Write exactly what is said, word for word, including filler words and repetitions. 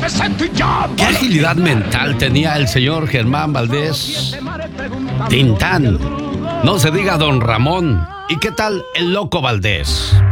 ¿Qué agilidad mental tenía el señor Germán Valdés? Tintán. No se diga Don Ramón. ¿Y qué tal el Loco Valdés?